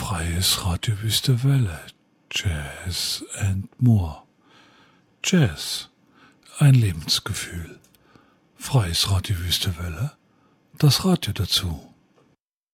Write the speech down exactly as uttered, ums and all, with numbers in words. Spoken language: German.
Freies Radio Wüste Welle, Jazz and More. Jazz, ein Lebensgefühl. Freies Radio Wüste Welle, das Radio dazu.